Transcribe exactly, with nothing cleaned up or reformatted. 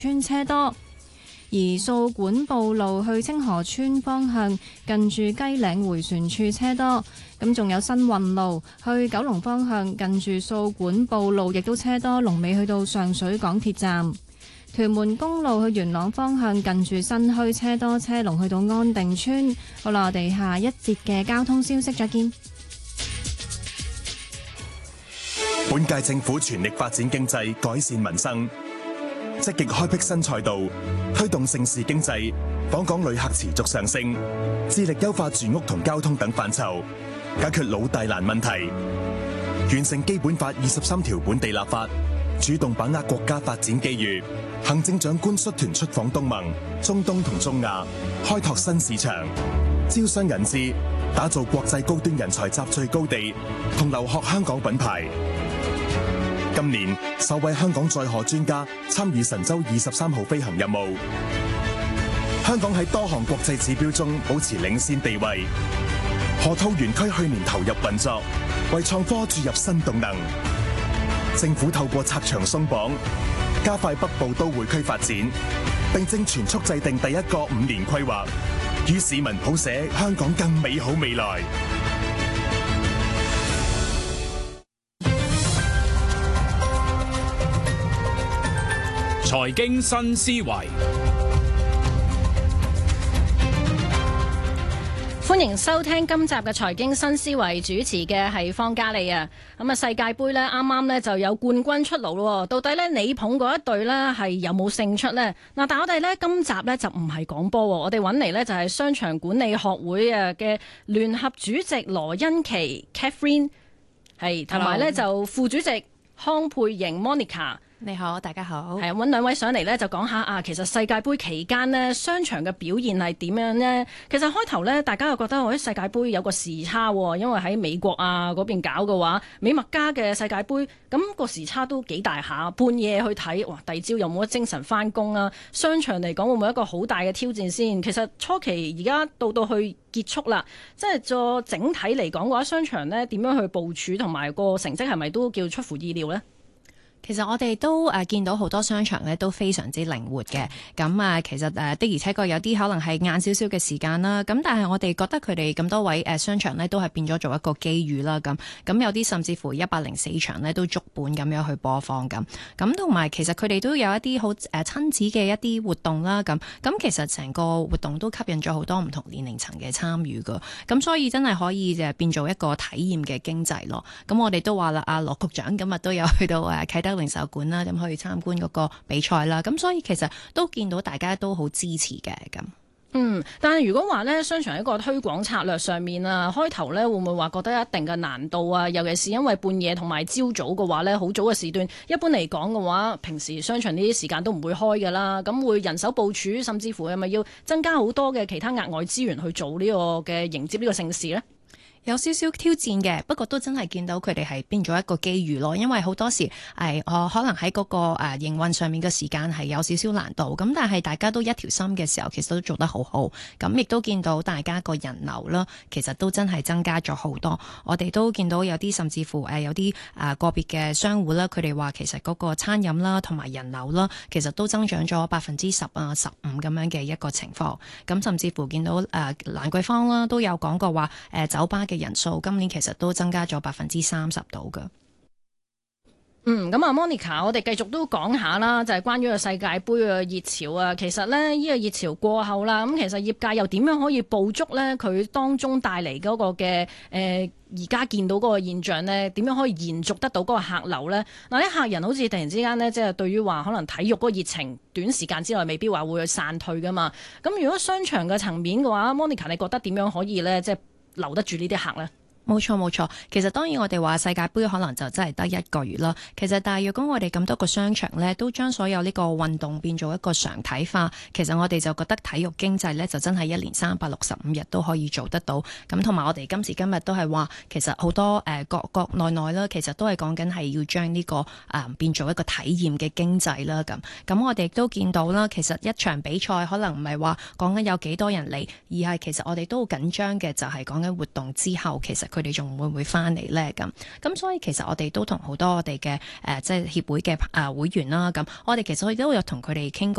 村車多。而掃管埔路去清河村方向近住雞嶺迴旋處車多，咁仲有新運路去九龍方向近住掃管埔路亦都車多，龍尾去到上水港鐵站。屯門公路去元朗方向近住新墟車多，車龍去到安定村。好啦，我哋下一節嘅交通消息再見。 本屆政府全力發展經濟，改善民生，積極開闢新賽道，推動盛事經濟，訪港旅客持續上升，致力優化住屋同交通等範疇，解決老大難問題，完成基本法二十三條本地立法，主動把握國家發展機遇。行政長官率團出訪東盟、中東同中亞，開拓新市場，招商引資，打造國際高端人才集聚高地，同留學香港品牌。今年首位香港載荷專家參與神舟二十三號飛行任務，香港喺多項國際指標中保持領先地位。河套園區去年投入運作，為創科注入新動能。政府透過拆牆鬆綁，加快北部都會區發展，並正全速制定第一個五年規劃，與市民譜寫香港更美好未來。 財經新思維， 歡迎收聽今集嘅財經新思維，主持嘅係方嘉莉啊。咁啊，世界盃呢啱啱呢就有冠軍出爐咯。到底呢你捧嗰一隊呢係有冇勝出呢？嗱，但係我哋呢今集呢就唔係講波，我哋揾嚟呢就係商場管理學會啊嘅聯合主席羅欣琪 Catherine， 係同埋呢就副主席康佩瑩 Monica。 你好，大家好。 係啊，揾兩位上嚟咧，就講下啊，其實世界盃期間呢，商場嘅表現係點樣呢？其實開頭呢，大家又覺得我啲世界盃有個時差，因為喺美國啊嗰邊搞嘅話，美墨加嘅世界盃，咁個時差都幾大下，半夜去睇，哇！第二朝又冇乜精神翻工啊。商場嚟講會唔會一個好大嘅挑戰先？其實初期而家到到去結束啦，即係做整體嚟講嘅話，商場呢點樣去部署同埋個成績係咪都叫出乎意料呢？ 其實我哋都誒、呃、見到好多商場咧都非常之靈活嘅，咁啊其實誒、呃、的而且確有啲可能係晏少少嘅時間啦，咁但係我哋覺得佢哋咁多位誒、呃、商場咧都係變咗做一個機遇啦，咁咁有啲甚至乎一百零四場咧都足本咁樣去播放咁，咁同埋其實佢哋都有一啲好誒親子嘅一啲活動啦，咁咁其實成個活動都吸引咗好多唔同年齡層嘅參與噶，咁所以真係可以誒變做一個體驗嘅經濟咯。咁我哋都話啦，阿羅局長今日都有去到誒啟德零售館啦，咁可以參觀嗰個比賽啦，咁所以其實都見到大家都好支持嘅咁。 嗯，但係如果話呢，商場一個推廣策略上面啊，開頭呢會唔會話覺得一定嘅難度啊？尤其是因為半夜同埋朝早嘅話呢，好早嘅時段，一般嚟講嘅話，平時商場呢啲時間都唔會開㗎啦。咁會人手部署，甚至乎係咪要增加好多嘅其他額外資源去做呢個嘅迎接呢個盛事呢？ 有少少挑戰嘅，不過都真係見到佢哋係變咗一個機遇咯。因為好多時係我可能喺嗰個誒營運上面嘅時間係有少少難度，咁但係大家都一條心嘅時候，其實都做得好好。咁亦都見到大家個人流啦，其實都真係增加咗好多。我哋都見到有啲甚至乎誒有啲誒個別嘅商戶啦，佢哋話其實嗰個餐飲啦同埋人流啦，其實都增長咗百分之十啊十五咁樣嘅一個情況。咁甚至乎見到誒蘭桂坊啦都有講過話誒酒吧嘅人數今年其實都增加咗百分之三十度㗎。 嗯，咁啊 Monica， 我哋繼續都講下啦，就係、是、關於個世界盃嘅熱潮啊。其實呢，呢、這個熱潮過後啦，咁其實業界又點樣可以捕捉呢？佢當中帶嚟嗰個嘅誒而家見到嗰個現象呢，點樣可以延續得到嗰個客流呢？嗱，啲客人好似突然之間呢，即係對於話可能體育嗰個熱情，短時間之內未必話會去散退噶嘛。咁如果商場嘅層面嘅話，Monica， 你覺得點樣可以呢？即係留得住呢啲客呢？ 冇錯冇錯，其實當然我哋話世界盃可能就真係得一個月啦。其實但係若果我哋咁多個商場呢，都將所有呢個運動變做一個常態化，其實我哋就覺得體育經濟呢，就真係一年三百六十五日都可以做得到。咁同埋我哋今時今日都係話，其實好多誒、呃、國國內內啦，其實都係講緊係要將呢、這個誒、呃、變做一個體驗嘅經濟啦。咁咁我哋亦都見到啦，其實一場比賽可能唔係話講緊有幾多人嚟，而係其實我哋都好緊張嘅，就係講緊活動之後其實佢哋仲會唔會翻嚟咧？咁咁所以其實我哋都同好多我哋嘅誒即係協會嘅誒會員啦，咁我哋其實都有同佢哋傾過。